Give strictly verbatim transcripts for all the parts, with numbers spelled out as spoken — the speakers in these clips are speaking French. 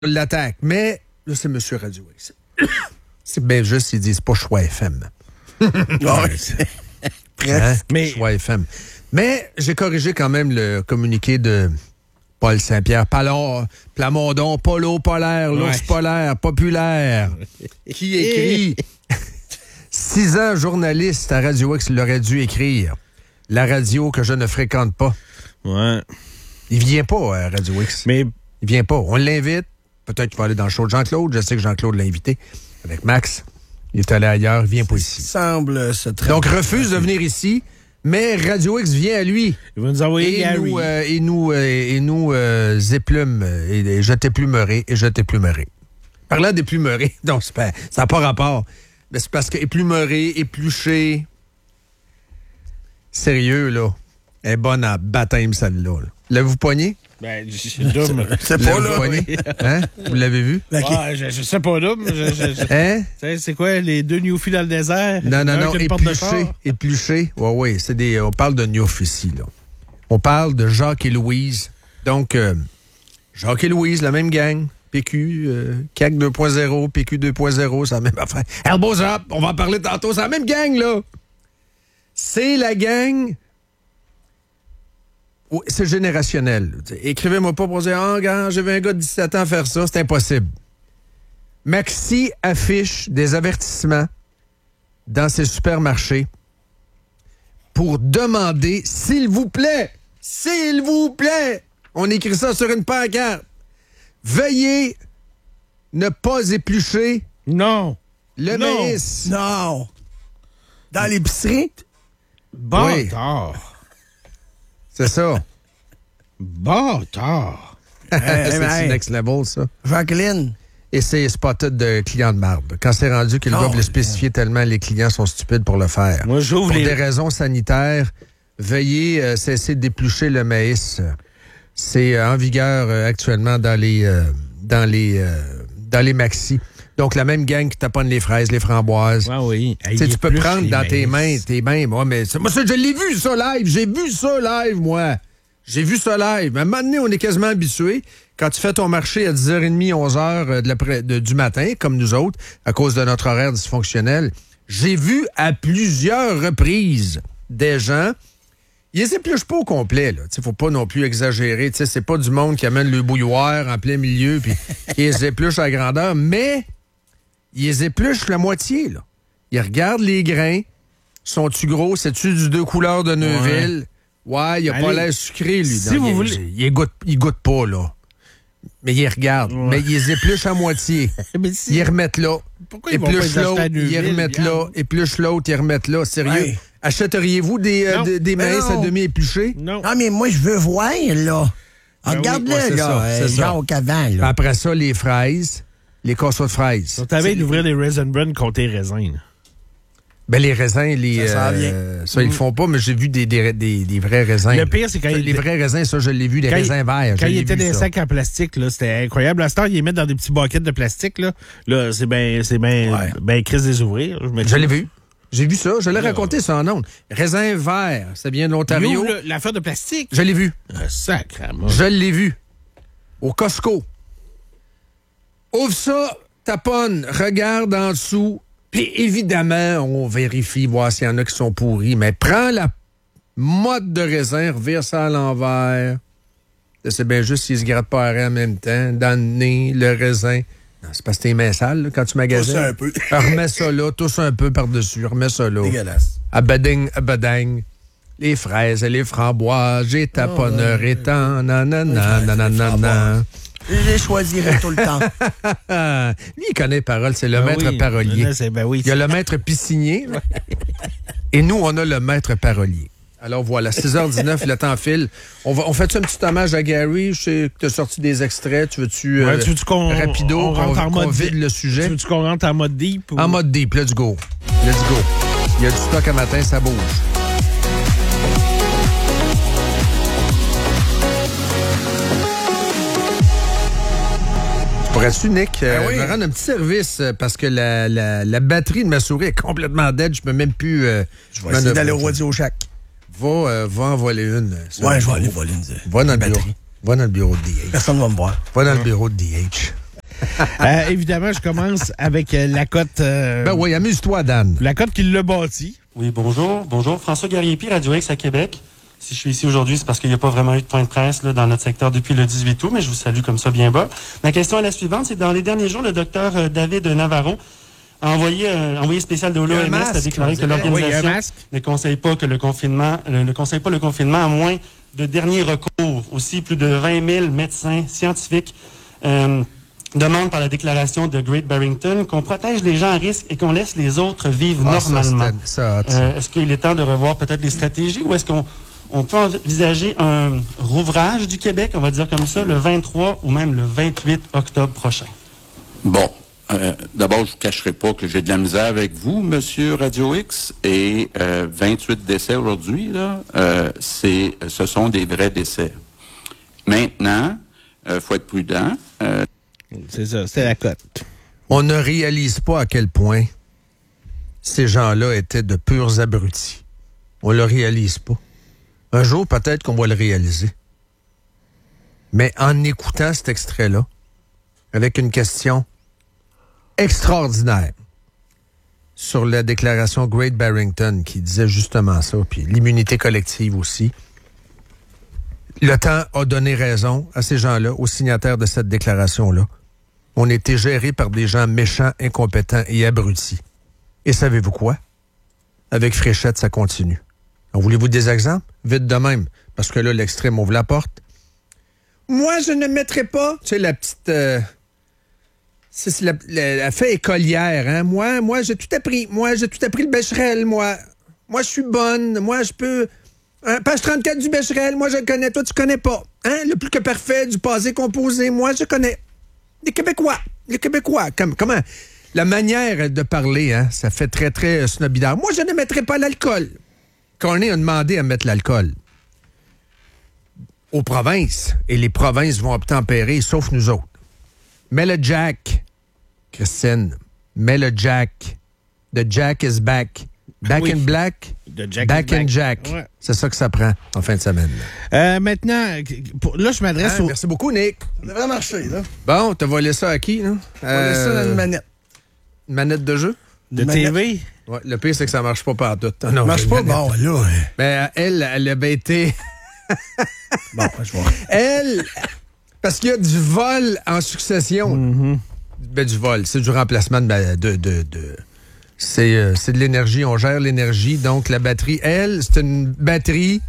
l'attaque. Mais là, c'est M. Radio X. C'est bien juste, ils disent pas Choix F M. Ouais, c'est... Hein? Mais... Choix F M. Mais j'ai corrigé quand même le communiqué de Paul Saint-Pierre. Palor, Plamondon, Polo polaire, l'ours ouais. polaire, populaire. Qui écrit six ans journaliste à Radio X l'aurait dû écrire. La radio que je ne fréquente pas. Ouais. Il vient pas à Radio X. Mais... Il vient pas. On l'invite. Peut-être qu'il va aller dans le show de Jean-Claude. Je sais que Jean-Claude l'a invité avec Max. Il est allé ailleurs. Il vient pas ici. semble se tra- Donc, refuse de venir ici, mais Radio X vient à lui. Il va nous envoyer Et Gary. nous, euh, et nous, euh, et nous euh, éplume, et, et je t'éplumerai, et je t'éplumerai. Parlant d'éplumerer, donc c'est pas, ça n'a pas rapport. Mais c'est parce que éplumerer, éplucher, sérieux, là, elle est bonne à baptême, celle-là. Là. L'avez-vous poigné? Ben, c'est double. C'est pas là. Pogné? Hein? Vous l'avez vu? Ouais, je, je sais pas double. Je, je, je... Hein? Tu sais, c'est quoi, les deux Newfies dans le désert? Non, non, Un non, qui a une porte de épluché, char? épluché. Oui, oui, c'est des. On parle de Newf ici, là. On parle de Jacques et Louise. Donc, euh, Jacques et Louise, la même gang. P Q, euh, C A C deux point zéro, P Q deux point zéro, c'est la même affaire. Elbows up, on va en parler tantôt, c'est la même gang, là. C'est la gang. Oui, c'est générationnel. Écrivez-moi pas pour dire, ah, oh, gars, j'ai vu un gars de dix-sept ans faire ça, c'est impossible. Maxi affiche des avertissements dans ses supermarchés pour demander, s'il vous plaît, s'il vous plaît, on écrit ça sur une pancarte, veuillez ne pas éplucher Non. le Non. maïs. Non. Dans l'épicerie? Bâtard. C'est ça. Bâtard. c'est hey. next level, ça. Jacqueline. Et c'est spotted de clients de marde. Quand c'est rendu qu'ils Oh, doivent le spécifier tellement, les clients sont stupides pour le faire. Moi, j'ouvre Pour les... des raisons sanitaires, veuillez euh, cesser d'éplucher le maïs. C'est euh, en vigueur euh, actuellement dans les euh, dans les euh, dans les maxis. Donc la même gang qui taponne les fraises, les framboises. Ah oui. Tu sais, tu peux prendre dans tes mains, tes mains, moi, mais c'est- moi, ça, je l'ai vu ça live, j'ai vu ça live, moi. J'ai vu ça live. À un moment donné, on est quasiment habitué. Quand tu fais ton marché à dix heures trente, onze heures de l'après- de- du matin, comme nous autres, à cause de notre horaire dysfonctionnel, j'ai vu à plusieurs reprises des gens. Ils les épluchent pas au complet, là. T'sais, faut pas non plus exagérer. T'sais, c'est pas du monde qui amène le bouilloire en plein milieu puis qui les épluche à grandeur, mais ils les épluchent la moitié, là. Ils regardent les grains. Sont-tu gros? C'est-tu du deux couleurs de Neuville? Ouais, il a pas Allez, l'air sucré, lui. si Non, vous il, voulez- il, il goûte, il goûte pas, là. Mais il regarde. Ouais. Mais il les épluche à moitié. Mais si... Ils remettent là. Pourquoi ils vont pas Épluche les acheter l'autre, à ils Neuville, remettent là. regarde? Épluche l'autre, ils remettent là. Sérieux? Ouais. Achèteriez-vous des, euh, Non. des, des Mais maïs à non. demi épluchés? Non. Ah, mais moi, je veux voir, là. Ben Regarde-le, oui, ouais, c'est là. ça, euh, c'est ça. Jacques avant, là. Après ça, les fraises, les casseaux de fraises. On t'avait d'ouvrir des raisin bran contre tes raisins. là. Ben, les raisins, les, Ça s'en vient. euh, ça, ils le font pas, mais j'ai vu des, des, des, des vrais raisins. Le pire, c'est quand Ça, il- les vrais raisins, ça, je l'ai vu, les Quand raisins il- verts. Quand je il l'ai était vu, dans des ça. sacs en plastique, là, c'était incroyable. À ce temps, ils les mettent dans des petits buckets de plastique. Là, là c'est bien c'est ben, Ouais. ben crise des ouvrir. Je, me Je l'ai vu. J'ai vu ça. Je l'ai raconté ça en ondes. Raisin vert, c'est bien de l'Ontario. Ouvre le- l'affaire de plastique. Je l'ai vu. Un sacrement. Je l'ai vu. Au Costco. Ouvre ça, taponne, regarde en dessous. Puis évidemment, on vérifie, voir s'il y en a qui sont pourris. Mais prends la motte de raisin, revire ça à l'envers. Là, c'est bien juste s'ils se grattent pas à rien en même temps. Dans le nez, le raisin. Non, c'est parce que tes mains sales, là, quand tu magasines. Tousse un peu. Remets ça là, tousse un peu par-dessus, remets ça là. Dégueulasse. Abading, abading. Les fraises et les framboises, j'ai taponneur et tant, nanana, nanana. Je les choisirai tout le temps. Lui, il connaît les paroles, c'est le Ben maître oui. parolier. Là, c'est- ben oui, Il y a le maître piscinier, et nous, on a le maître parolier. Alors voilà, six heures dix-neuf, le temps file. On, va, on fait-tu un petit hommage à Gary? Je sais que tu as sorti des extraits. Tu veux-tu, Ouais, euh, tu veux-tu qu'on- rapido, on rentre qu'on en qu'on mode vide deep? le Tu sujet? veux-tu qu'on rentre en mode deep? Ou... En mode deep, let's go. Let's go. Il y a du stock à matin, ça bouge. Pourrais-tu, Nick, euh, Ben oui. me rendre un petit service euh, parce que la, la, la batterie de ma souris est complètement dead. Je peux même plus... euh, Je vais essayer d'aller au Radio Shack. Va, euh, va en voler une. euh, sur Ouais, le je vais bureau. aller voler une. Va dans le une bureau. batterie. Va dans le bureau de D H. Personne ne va me voir. Va dans le bureau de D H. euh, évidemment, je commence avec euh, la cote... Euh, ben oui, amuse-toi, Dan. La cote qui l'a bâti. Oui, bonjour. Bonjour. François Gariepi, Radio X à Québec. Si je suis ici aujourd'hui, c'est parce qu'il n'y a pas vraiment eu de point de presse là, dans notre secteur depuis le dix-huit août, mais je vous salue comme ça bien bas. Ma question est la suivante. C'est dans les derniers jours, le docteur euh, David Navarro a envoyé un euh, envoyé spécial de l'O M S a déclaré que l'organisation oui, ne conseille pas que le confinement, le, ne conseille pas le confinement à moins de dernier recours. Aussi, plus de vingt mille médecins scientifiques euh, demandent par la déclaration de Great Barrington qu'on protège les gens à risque et qu'on laisse les autres vivre ah, normalement. Ça, ça, euh, est-ce qu'il est temps de revoir peut-être les stratégies ou est-ce qu'on on peut envisager un rouvrage du Québec, on va dire comme ça, le vingt-trois ou même le vingt-huit octobre prochain? Bon. Euh, d'abord, je ne vous cacherai pas que j'ai de la misère avec vous, Monsieur Radio X, et euh, vingt-huit décès aujourd'hui, là, euh, c'est, ce sont des vrais décès. Maintenant, il euh, faut être prudent. Euh, c'est ça, c'est la cote. On ne réalise pas à quel point ces gens-là étaient de purs abrutis. On le réalise pas. Un jour, peut-être qu'on va le réaliser. Mais en écoutant cet extrait-là, avec une question extraordinaire sur la déclaration Great Barrington qui disait justement ça, puis l'immunité collective aussi, le temps a donné raison à ces gens-là, aux signataires de cette déclaration-là. On était gérés par des gens méchants, incompétents et abrutis. Et savez-vous quoi? Avec Fréchette, ça continue. Donc, voulez-vous des exemples? Vite de même. Parce que là, l'extrême ouvre la porte. Moi, je ne mettrai pas... Tu sais, la petite... Euh, c'est la, la, la fait écolière, hein? Moi, moi, j'ai tout appris. Moi, j'ai tout appris le Becherel, moi. Moi, je suis bonne. Moi, je peux... Hein, page trente-quatre du Becherel, moi, je le connais. Toi, tu connais pas. Hein? Le plus que parfait du passé composé, moi, je connais. Les Québécois. Les Québécois. Comme, comment... La manière de parler, hein, ça fait très, très snobidard. Moi, je ne mettrai pas l'alcool. Carney a demandé à mettre l'alcool aux provinces, et les provinces vont obtempérer, sauf nous autres. Mets le Jack, Christine. Mets le Jack. The Jack is back. Back oui. in black, Jack back in back. Jack. Ouais. C'est ça que ça prend en fin de semaine. Euh, maintenant, pour, là, je m'adresse hein, au... Merci beaucoup, Nick. Ça devrait marcher, là. Bon, t'as volé ça à qui, là? On va laisser ça dans une manette. Une manette de jeu? De T V? Ouais, le pire, c'est que ça marche pas partout. Ça non, marche pas, bon, là. Mais elle, elle a bien été... bon, je vois. Elle, parce qu'il y a du vol en succession. Mm-hmm. Ben, du vol, c'est du remplacement de... de, de, de c'est, euh, c'est de l'énergie, on gère l'énergie. Donc, la batterie, elle, c'est une batterie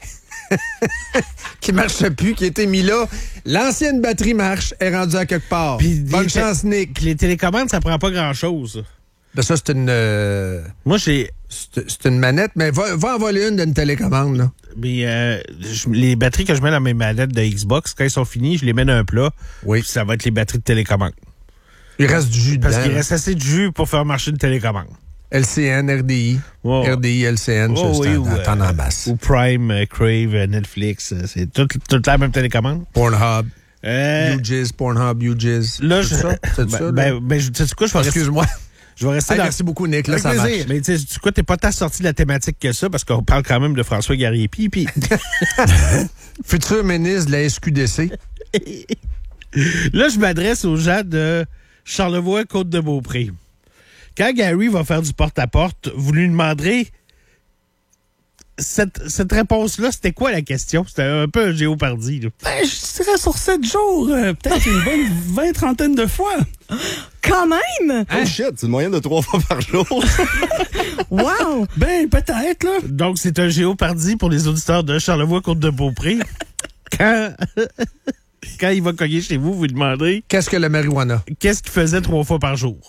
qui marche plus, qui a été mise là. L'ancienne batterie marche, est rendue à quelque part. Puis bonne chance, Nick. Les télécommandes, ça prend pas grand-chose. Ben ça, c'est une... Euh, Moi, j'ai... C'est, c'est une manette, mais va, va en voler une d'une télécommande, là. Mais euh, je, les batteries que je mets dans mes manettes de Xbox, quand elles sont finies, je les mets dans un plat. Oui. Ça va être les batteries de télécommande. Il reste du jus dedans. Parce qu'il reste assez de jus pour faire marcher une télécommande. L C N, R D I. Oh. R D I, L C N, oh, c'est oui, un, ou, en euh, basse. Ou Prime, euh, Crave, euh, Netflix. Euh, c'est toute tout la même télécommande. Pornhub. Euh, UJizz, Pornhub, UJizz. Là, je... ça? C'est ben, ça, là? Ben, ben, tu sais quoi, je vais Excuse-moi. Je vais rester hey, dans... Merci beaucoup, Nick. Là, Avec ça plaisir. marche. Mais tu sais quoi, t'es pas tant sorti de la thématique que ça, parce qu'on parle quand même de François Gariepi. Puis... Futur ministre de la S Q D C. Là, je m'adresse aux gens de Charlevoix, Côte-de-Beaupré. Quand Gary va faire du porte-à-porte, vous lui demanderez cette, cette réponse-là, c'était quoi la question? C'était un peu un géopardy. Là. Ben, je dirais sur sept jours, euh, peut-être une bonne vingt, trentaine de fois. Quand même! Oh shit, c'est une moyenne de trois fois par jour. Wow! Ben, peut-être, là. Donc, c'est un géopardy pour les auditeurs de Charlevoix, Côte-de-Beaupré. Quand... Quand il va cogner chez vous, vous lui demandez... Qu'est-ce que le marijuana? Qu'est-ce qu'il faisait trois fois par jour?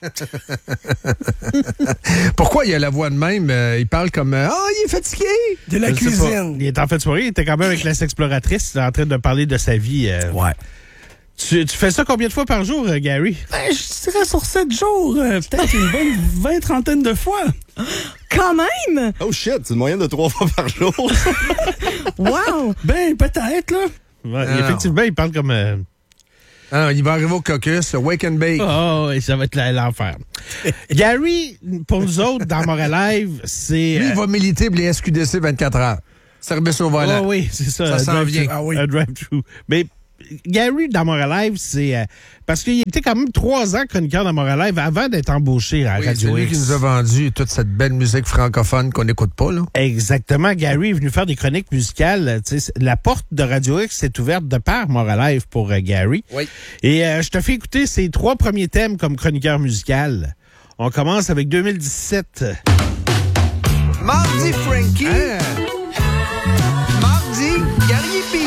Pourquoi il a la voix de même? Euh, il parle comme... Ah, oh, il est fatigué! De la Je cuisine. Il est en fait de soirée. Il était quand même avec la sexploratrice en train de parler de sa vie. Euh... Ouais. Tu, tu fais ça combien de fois par jour, euh, Gary? Ben, je dirais sur sept jours, euh, peut-être une bonne vingt, trentaine de fois. Quand même! Oh shit, c'est une moyenne de trois fois par jour. Wow! Ben, peut-être, là. Ouais, effectivement, il parle comme... Euh... Ah, il va arriver au caucus, wake and bake. Oh, et ça va être l'enfer. Gary, pour nous autres, dans Montréal Live, c'est... Lui, il va militer pour les S Q D C vingt-quatre heures. Service au volant. Oh oui, c'est ça. Ça s'en vient. Ah oui. Un drive-thru. Mais Gary dans Montréal, c'est... Euh, parce qu'il était quand même trois ans chroniqueur dans Montréal avant d'être embauché à Oui, Radio c'est lui X. qui nous a vendu toute cette belle musique francophone qu'on n'écoute pas, là. Exactement. Gary est venu faire des chroniques musicales. Tu sais, la porte de Radio X s'est ouverte de par Montréal pour euh, Gary. Oui. Et euh, je te fais écouter ses trois premiers thèmes comme chroniqueur musical. On commence avec deux mille dix-sept. Mardi Frankie. Hein? Mardi Gary P.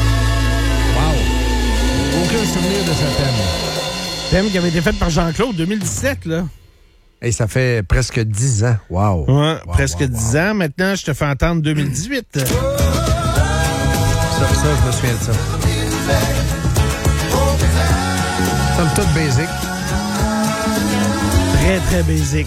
Wow. Aucun souvenir de ce thème. Thème qui avait été fait par Jean-Claude, deux mille dix-sept, là. Et ça fait presque dix ans. Wow. Ouais, wow, presque wow, dix wow. ans. Maintenant, je te fais entendre deux mille dix-huit. Ça, ça, je me souviens de ça. Somme toute basic. Très, très basic.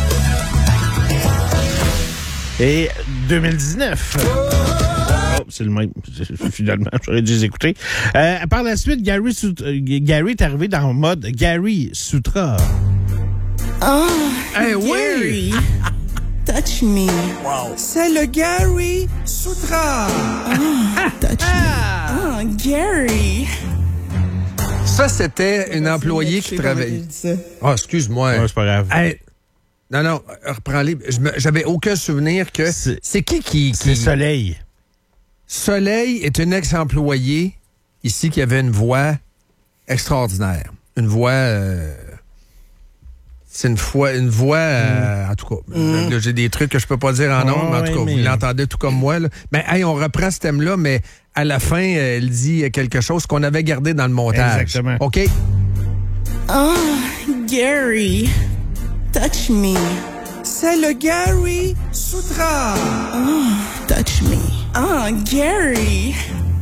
Et deux mille dix-neuf. Oh, c'est le même. Finalement, j'aurais dû les écouter. Euh, par la suite, Gary, Sut- euh, Gary est arrivé dans le mode Gary Sutra. Oh, Hey, Gary. oui! Touch me. Wow. C'est le Gary Sutra. Touch me. Oh, Gary. Ça, c'était une employée qui travaillait. Ah, excuse-moi. Ouais, c'est pas grave. Hey, non, non, reprends-les. Je me- J'avais aucun souvenir que... C'est- C'est qui qui... C'est qui... Soleil. Soleil est une ex-employée ici qui avait une voix extraordinaire. Une voix... euh, C'est une, fois, une voix... euh, En tout cas, là, j'ai des trucs que je peux pas dire en Oh, nom, mais en tout cas, ouais, mais- vous l'entendez tout comme moi. Là. Mais hey, on reprend ce thème-là, mais à la fin, euh, elle dit quelque chose qu'on avait gardé dans le montage. Exactement. OK? Oh, Gary. Touch me. C'est le Gary Sutra. Touch me. Oh, Gary.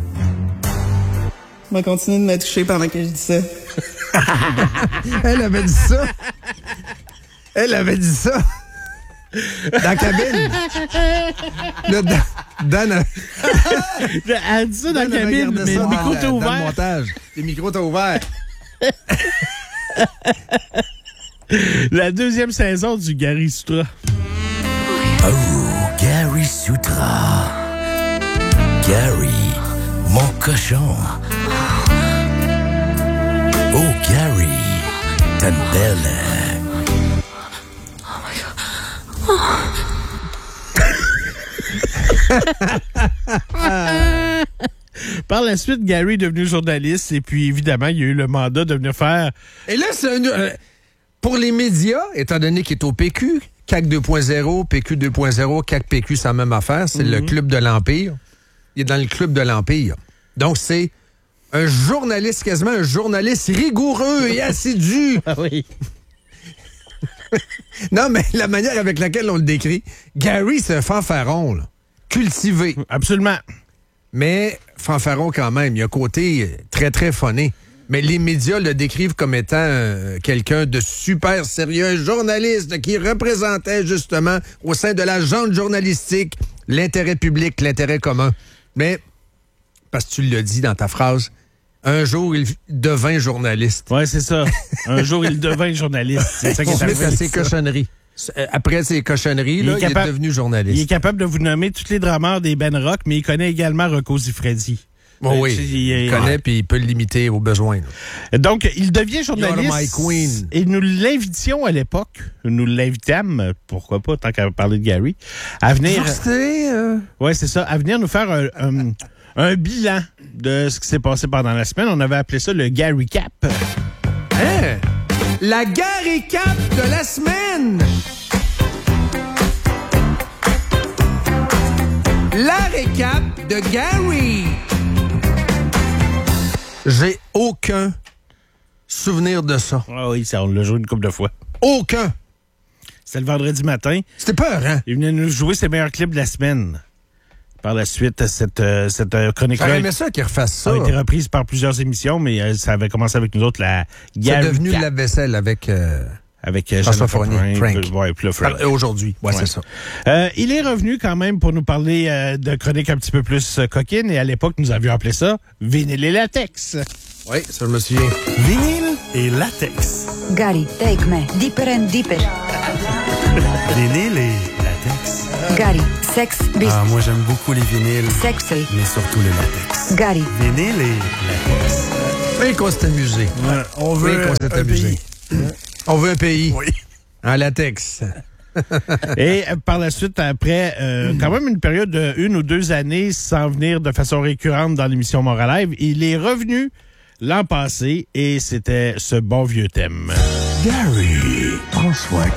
Je vais continuer de me toucher pendant que je dis ça. Elle avait dit ça. Elle avait dit ça. Dans la cabine. Là, dans, dans la- Elle dit ça dans la Dan avait cabine, gardé mais ça le micro dans- est dans le ouvert. montage. Les micros sont ouverts. La deuxième saison du Gary Sutra. Oh, Gary Sutra. Gary, mon cochon. Oh, Gary, t'as une belle... Par la suite, Gary est devenu journaliste et puis évidemment, il y a eu le mandat de venir faire... Et là, c'est un, euh, pour les médias, étant donné qu'il est au P Q, C A C deux point zéro, P Q deux point zéro, C A C P Q, c'est la même affaire. C'est le club de l'Empire. Il est dans le club de l'Empire. Donc, c'est un journaliste, quasiment un journaliste rigoureux et assidu. Ah oui. Non, mais la manière avec laquelle on le décrit, Gary, c'est un fanfaron, là. Cultivé. Absolument. Mais fanfaron quand même. Il y a un côté très, très funné. Mais les médias le décrivent comme étant euh, quelqu'un de super sérieux, un journaliste qui représentait justement au sein de la junte journalistique l'intérêt public, l'intérêt commun. Mais, parce que tu l'as dit dans ta phrase, un jour, il devint journaliste. Oui, c'est ça. Un jour, il devint journaliste. C'est ça qui On est se met arrivé. à ses cochonneries. Après ses cochonneries, là, il, est capable- devenu Il est journaliste. capable de vous nommer tous les drameurs des Ben Rock, mais il connaît également Rocco Siffredi. Oh oui, Euh, il, il- connaît puis il peut le limiter aux besoins. là. Donc, il devient journaliste. You're my queen. Et nous l'invitions à l'époque, nous l'invitâmes, pourquoi pas, tant qu'à parler de Gary, à venir... C'était, euh, Oui, c'est ça, à venir nous faire un, un- un bilan de ce qui s'est passé pendant la semaine. On avait appelé ça le Gary Cap. Hein? La Gary Cap de la semaine! La récap de Gary! J'ai aucun souvenir de ça. Ah oui, ça, on l'a joué une couple de fois. Aucun! C'était le vendredi matin. C'était peur, hein? Il venait nous jouer ses meilleurs clips de la semaine. Par la suite, cette, euh, cette euh, chronique-là J'aurais aimé ça qu'ils refassent ça. a été reprise par plusieurs émissions, mais euh, ça avait commencé avec nous autres, la C'est Gary devenu Cap, la vaisselle avec avec euh, François Jonathan Fournier, Frank. Frank. Ouais, puis là, Frank. euh, aujourd'hui. Ouais, Ouais. c'est ça. Euh, il est revenu quand même pour nous parler euh, de chroniques un petit peu plus euh, coquines, et à l'époque, nous avions appelé ça Vinyle et latex. Oui, ça, je me souviens. Vinyle et latex. Gary, take me deeper and deeper. Vinyle et latex. Gary, Sexe. Ah, moi, j'aime beaucoup les vinyles. Sexy. Mais surtout le latex. Gary. Vinyle et latex. Oui, qu'on s'est amusé. Ouais, on veut oui, qu'on s'est un amusé. pays. On veut un pays. Oui. En latex. Et euh, par la suite, après euh, quand même une période de une ou deux années sans venir de façon récurrente dans l'émission Moral Live, il est revenu l'an passé et c'était ce bon vieux thème. Gary, prends soin